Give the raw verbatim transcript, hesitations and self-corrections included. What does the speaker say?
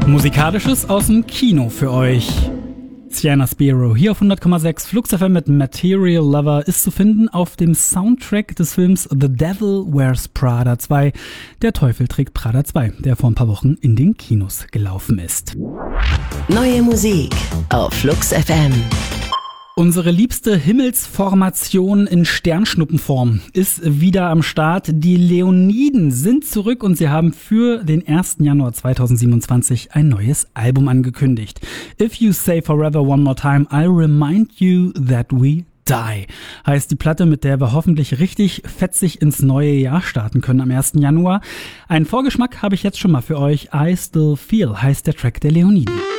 Musikalisches aus dem Kino für euch. Sienna Spiro hier auf hundert Komma sechs. Flux F M mit Material Lover ist zu finden auf dem Soundtrack des Films The Devil Wears Prada zwei. Der Teufel trägt Prada zwei, der vor ein paar Wochen in den Kinos gelaufen ist. Neue Musik auf Flux F M. Unsere liebste Himmelsformation in Sternschnuppenform ist wieder am Start. Die Leoniden sind zurück und sie haben für den ersten Januar zweitausendsiebenundzwanzig ein neues Album angekündigt. If You Say Forever One More Time, I'll Remind You That We Die heißt die Platte, mit der wir hoffentlich richtig fetzig ins neue Jahr starten können am ersten Januar. Einen Vorgeschmack habe ich jetzt schon mal für euch. I Still Feel heißt der Track der Leoniden.